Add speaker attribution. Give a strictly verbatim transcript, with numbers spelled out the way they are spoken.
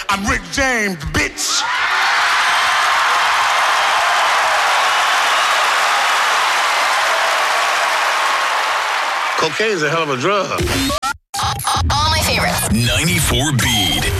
Speaker 1: I'm Rick James, bitch. Cocaine's a hell of a drug.
Speaker 2: All my favorites.
Speaker 3: ninety-four Beat.